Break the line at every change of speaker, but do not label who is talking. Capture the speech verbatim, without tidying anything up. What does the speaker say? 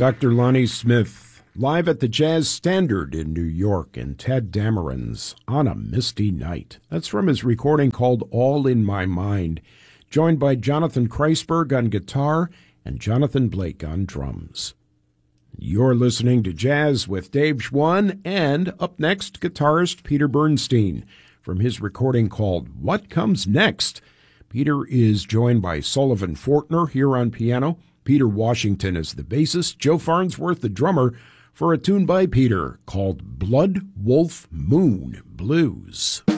Doctor Lonnie Smith, live at the Jazz Standard in New York, and Tadd Dameron's On a Misty Night. That's from his recording called All in My Mind, joined by Jonathan Kreisberg on guitar and Jonathan Blake on drums. You're listening to Jazz with Dave Schwann, and up next, guitarist Peter Bernstein from his recording called What Comes Next. Peter is joined by Sullivan Fortner here on piano, Peter Washington is the bassist, Joe Farnsworth the drummer, for a tune by Peter called Blood Wolf Moon Blues.